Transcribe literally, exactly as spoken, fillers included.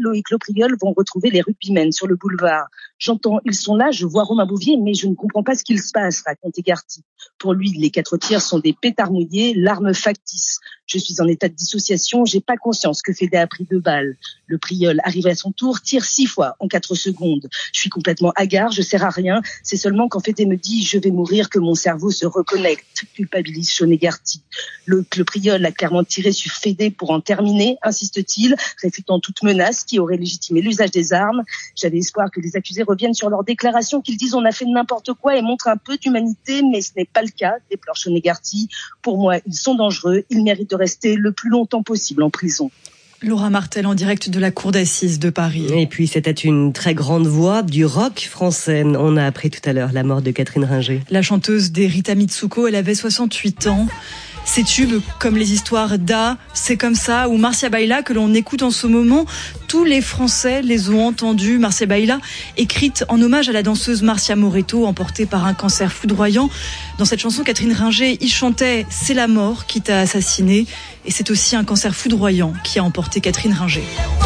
Loïc Lopriol vont retrouver les rugbymen sur le boulevard. J'entends, ils sont là, je vois Romain Bouvier, mais je ne comprends pas ce qu'il se passe, raconte Egarty. Pour lui, les quatre tirs sont des pétards mouillés, l'arme factice. Je suis en état de dissociation, j'ai pas conscience que Fédé a pris deux balles. Le Priol arrive à son tour, tire six fois en quatre secondes. Je suis complètement hagard, je sers à rien. C'est seulement quand Fédé me dit « je vais mourir » que mon cerveau se reconnecte, culpabilise Sean Egarty. Le, le Priol a clairement tiré sur Fédé pour en terminer, insiste-t-il, réfutant toute menace qui aurait légitimé l'usage des armes. J'avais espoir que les accusés reviennent sur leur déclaration, qu'ils disent on a fait n'importe quoi et montrent un peu d'humanité, mais ce n'est pas le cas, déplore Sean Egarty. Pour moi, ils sont dangereux, ils méritent de rester le plus longtemps possible en prison. Laura Martel en direct de la cour d'assises de Paris. Et puis c'était une très grande voix du rock français. On a appris tout à l'heure la mort de Catherine Ringer. La chanteuse des Rita Mitsuko, elle avait soixante-huit ans. Ces tubes comme les histoires d'A, C'est comme ça, ou Marcia Baila que l'on écoute en ce moment, tous les Français les ont entendus. Marcia Baila, écrite en hommage à la danseuse Marcia Moretto, emportée par un cancer foudroyant. Dans cette chanson, Catherine Ringer y chantait « C'est la mort qui t'a assassiné » et c'est aussi un cancer foudroyant qui a emporté Catherine Ringer.